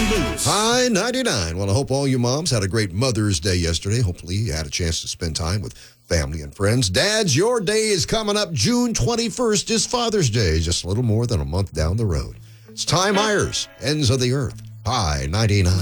Moose. Hi, 99. Well, I hope all you moms had a great Mother's Day yesterday. Hopefully you had a chance to spend time with family and friends. Dads, your day is coming up. June 21st is Father's Day, just a little more than a month down the road. It's Ty Myers, Ends of the Earth. Hi, 99.